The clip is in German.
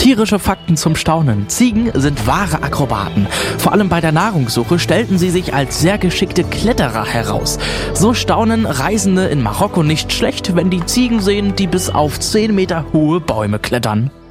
Tierische Fakten zum Staunen. Ziegen sind wahre Akrobaten. Vor allem bei der Nahrungssuche stellten sie sich als sehr geschickte Kletterer heraus. So staunen Reisende in Marokko nicht schlecht, wenn die Ziegen sehen, die bis auf 10 Meter hohe Bäume klettern.